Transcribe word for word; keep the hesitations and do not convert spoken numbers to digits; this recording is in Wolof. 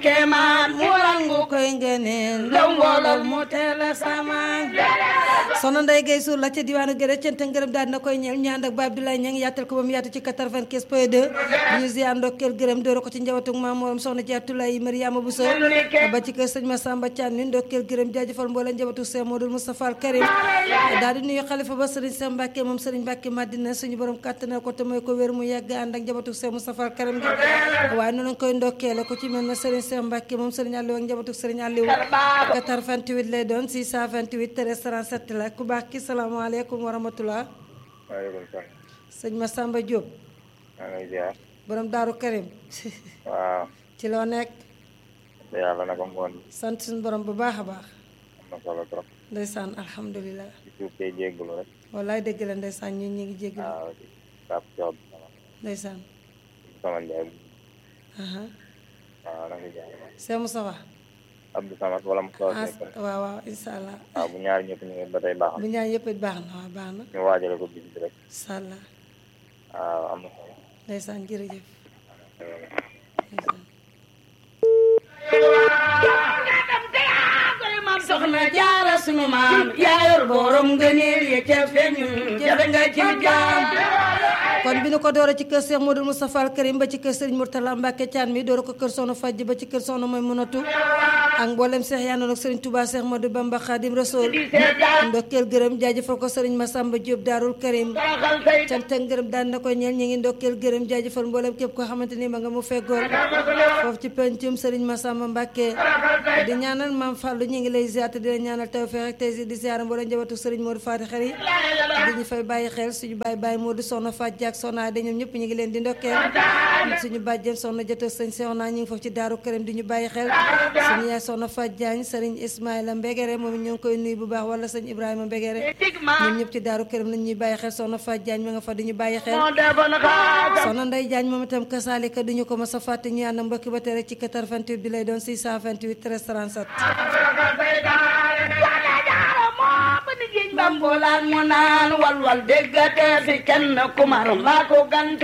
kemaan mu rangu koy ngëneel ndaw mbooloo mu teel a samaan soxna Ndeye Gueye Sour la ca diwaanu Géré cant ak ngërëm daal dina koy ñeel ñu ànd ak Ba Abdoulaye Niang yaatal ko ba mu yaatu ci quatre-vingt-quinze point deux ñu ziar ndokkeel gërëm doora ko ci njabootu maam moom soxna Jaatulaay Mariama Bousso ba ci kër sëñ Massamba Thiam ni ndokkeel gërëm jaajëfal mbooleem njabootu Cheikh Modou Moustapha Al Karim daal di nuyu xalifa ba Serigne Cheikh Mbacké moom Serigne Mbacké Madina suñu borom kàttanal ko te mooy ko wér mu yàgg ànd ak njabootu Cheikh Moustapha Al Karim gi waaye noonu lañ koy ndokkeele ko ci mel na Serigne Cheikh Mbacké moom Serigne Aliou ak njabootu Serigne Aliou quatre-vingt-huit lay doon six cent vingt-huit treize trente-sept la ku baax ki salaamaaleykum wa rahmatullah. waaleykum salaam. sëñ Massamba Diop. maa ngi lay ziar. borom Daaru Karim. waaw. ci loo nekk. yàlla naka ngoon. sant suñu borom bu baax a baax. am na solo trop. ndeysaan alhamdulilah. ci suuf see jégalu rek. wallaay dëgg la ndeysaan ñun ñu ngi jégalu. waaw ci Pape Diop. ndeysaan. sama Ndiaye. aha waaw na nga jaay. Cheikh Moustapha. Abdou Samad wala mu soog ah nekk. waaw waaw incha allah. waaw bu ñaar ñëpp ñu ngi ba tey baax bu ñaan yëpp it baax na waaw baax na. ñu waajale ko bis bi rek. incha allah. waaw am na solo. ndeysaan jërëjëf. soxna jaara sunu maam yaa yor borom ngëneel ya ca feeñu jafe nga ci jaam kon bi nu ko doora ci kër Cheikh Modou Moustapha Al Karim ba ci kër Serigne Mourtala Mbacke Thian mi doora ko kër Soxna Fajj ba ci kër Soxna mooy Munatu ak mboolem Cheikh yaanoon ak Serigne Touba Cheikh Modou Bamba Khadim Rasoul ndokkeel gërëm jaajëfal ko Serigne Massamba Diop Daarul Karim cant ak ngërëm daan na ko ñeel ñi ngi ndokkeel gërëm jaajëfal mboolem képp koo xamante ni ma nga mu feggool foofu ci pencum Serigne Massamba Mbacke di ñaanal Maam Fallou ñi ngi lay ziar di la ñaanal tawfeex ak tey di ziar mboolem njabootu Serigne Modou Fati Xari di ñu fay bàyyi xel suñu bàyyi bàyyi Modou Soxna Fajj ak Soxna de ñoom ñëpp ñu ngi leen di ndokkeel suñu bàjjen soxna jotoo sëñ Soxna ñu ngi foofu ci Daaru Karim di ñu bàyyi xel suñu yaay soxna Faj Jaañ sëriñ Ismaïla Mbegere moom ñoo ngi koy nuyu bu baax wala sëñ Ibrahima Mbegere ñoom ñëpp ci Daaru Karim lañ ñuy bàyyi xel soxna Faj Jaañ ma nga fa di ñu bàyyi xel soxna Ndey Jaañ moom itam kasaalika duñu ko ma sa fàtte ñu ànd mbokki ba tey rek ci quatre-vingt-huit bi lay doon six cent vingt-huit treize trente-sept bambolaan mu naan walwal déggate fi kenn kumar maa ko gant